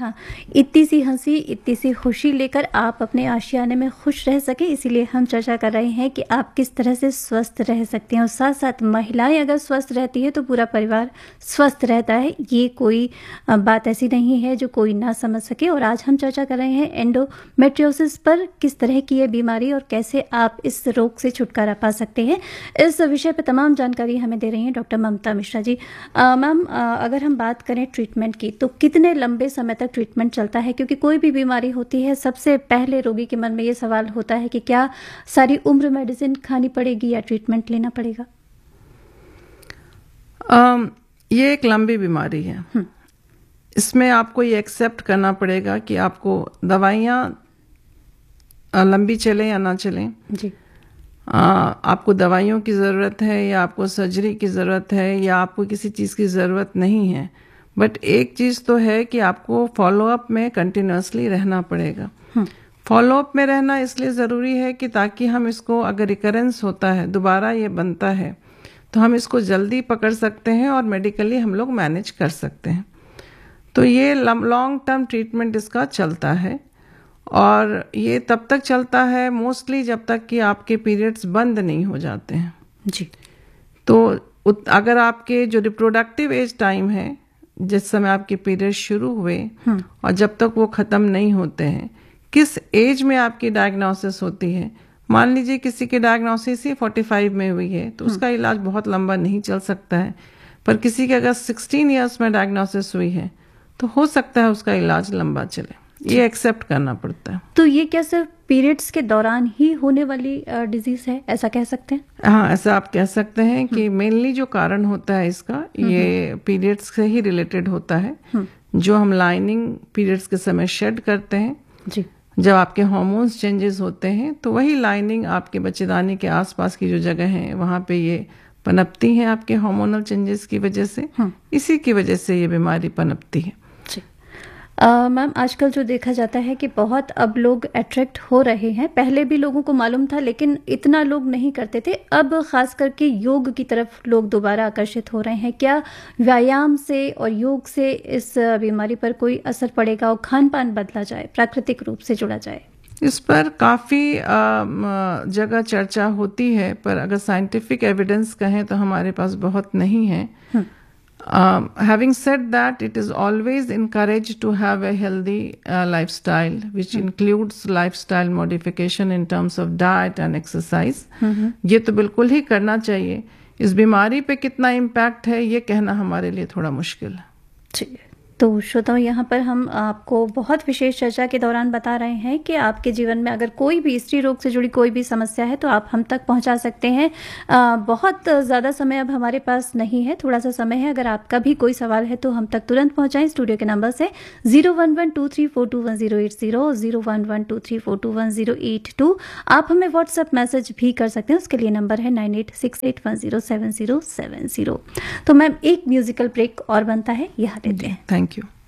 हाँ, इतनी सी हंसी, इतनी सी खुशी लेकर आप अपने आशियाने में खुश रह सके, इसीलिए हम चर्चा कर रहे हैं कि आप किस तरह से स्वस्थ रह सकते हैं। और साथ साथ महिलाएं अगर स्वस्थ रहती है तो पूरा परिवार स्वस्थ रहता है। ये कोई बात ऐसी नहीं है जो कोई ना समझ सके। और आज हम चर्चा कर रहे हैं एंडोमेट्रियोसिस पर, किस तरह की ये बीमारी और कैसे आप इस रोग से छुटकारा पा सकते हैं। इस विषय पर तमाम जानकारी हमें दे रही हैं डॉक्टर ममता मिश्रा जी। मैम, अगर हम बात करें ट्रीटमेंट की, तो कितने लंबे समय तक ट्रीटमेंट चलता है? क्योंकि कोई भी बीमारी होती है, सबसे पहले रोगी के मन में ये सवाल होता है कि क्या सारी उम्र मेडिसिन खानी पड़ेगी या ट्रीटमेंट लेना पड़ेगा? ये एक लंबी बीमारी है। इसमें आपको ये एक्सेप्ट करना पड़ेगा कि आपको दवाइयाँ लंबी चलें या ना चलें जी। आपको दवाइयों की ज़रूरत है या आपको सर्जरी की ज़रूरत है या आपको किसी चीज़ की ज़रूरत नहीं है, बट एक चीज़ तो है कि आपको फॉलोअप में कंटिन्यूसली रहना पड़ेगा। फॉलोअप में रहना इसलिए ज़रूरी है कि ताकि हम इसको, अगर रिकरेंस होता है, दोबारा ये बनता है, तो हम इसको जल्दी पकड़ सकते हैं और मेडिकली हम लोग मैनेज कर सकते हैं। तो ये लॉन्ग टर्म ट्रीटमेंट इसका चलता है और ये तब तक चलता है मोस्टली जब तक कि आपके पीरियड्स बंद नहीं हो जाते हैं। जी। तो अगर आपके जो रिप्रोडक्टिव एज टाइम है, जिस समय आपके पीरियड शुरू हुए और जब तक वो ख़त्म नहीं होते हैं, किस एज में आपकी डायग्नोसिस होती है। मान लीजिए किसी की डायग्नोसिस ही 45 में हुई है तो उसका इलाज बहुत लंबा नहीं चल सकता है, पर किसी के अगर 16 ईयर्स में डायग्नोसिस हुई है तो हो सकता है उसका इलाज लंबा चले। ये एक्सेप्ट करना पड़ता है। तो ये क्या सिर्फ पीरियड्स के दौरान ही होने वाली डिजीज है, ऐसा कह सकते हैं? हाँ, ऐसा आप कह सकते हैं कि मेनली जो कारण होता है इसका, ये पीरियड्स से ही रिलेटेड होता है। जो हम लाइनिंग पीरियड्स के समय शेड करते हैं जी। जब आपके हार्मोन्स चेंजेस होते हैं तो वही लाइनिंग आपके बच्चेदानी के आसपास की जो जगह है वहाँ पे ये पनपती है आपके हार्मोनल चेंजेस की वजह से। इसी की वजह से ये बीमारी पनपती है। मैम, आजकल जो देखा जाता है कि बहुत अब लोग अट्रैक्ट हो रहे हैं। पहले भी लोगों को मालूम था लेकिन इतना लोग नहीं करते थे। अब खास करके योग की तरफ लोग दोबारा आकर्षित हो रहे हैं। क्या व्यायाम से और योग से इस बीमारी पर कोई असर पड़ेगा और खान पान बदला जाए, प्राकृतिक रूप से जुड़ा जाए? इस पर काफ़ी जगह चर्चा होती है, पर अगर साइंटिफिक एविडेंस कहें तो हमारे पास बहुत नहीं है। Having said that, it is always encouraged to have a healthy lifestyle, which includes lifestyle modification in terms of diet and exercise. ये तो बिल्कुल ही करना चाहिए। इस बीमारी पे कितना इम्पैक्ट है ये कहना हमारे लिए थोड़ा मुश्किल है। ठीक है। तो श्रोताओं, यहाँ पर हम आपको बहुत विशेष चर्चा के दौरान बता रहे हैं कि आपके जीवन में अगर कोई भी स्त्री रोग से जुड़ी कोई भी समस्या है तो आप हम तक पहुँचा सकते हैं। बहुत ज़्यादा समय अब हमारे पास नहीं है, थोड़ा सा समय है। अगर आपका भी कोई सवाल है तो हम तक तुरंत पहुँचाएं। स्टूडियो के नंबर से 0112342180, 011234218082। आप हमें व्हाट्सएप मैसेज भी कर सकते हैं, उसके लिए नंबर है 9868107070। तो मैम, एक म्यूजिकल ब्रेक और बनता है, यहाँ लेते हैं। Thank you.